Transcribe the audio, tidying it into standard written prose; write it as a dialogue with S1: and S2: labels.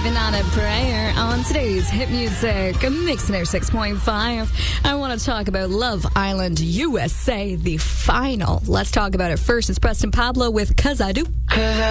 S1: Living on a Prayer on today's Hit Music Mix 6.5. I want to talk about Love Island USA, the final. Let's talk about it first. It's Preston Pablo with 'Cause I Do.